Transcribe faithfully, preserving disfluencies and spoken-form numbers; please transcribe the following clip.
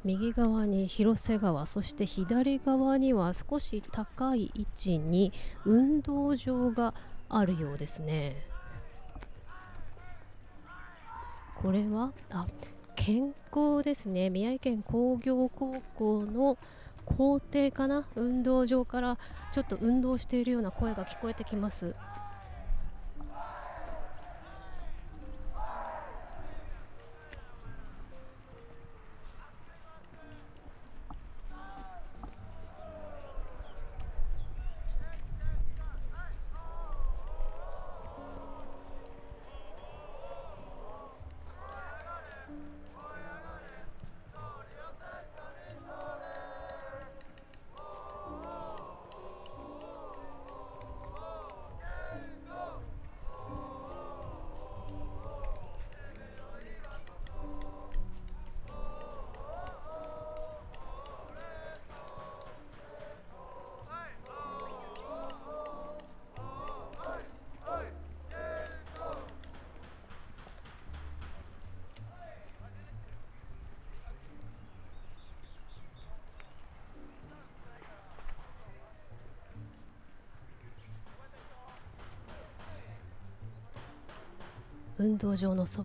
右側に広瀬川、そして左側には少し高い位置に運動場があるようですね。これはあ健康ですね。宮城県工業高校の校庭かな。運動場からちょっと運動しているような声が聞こえてきます。運動場のそ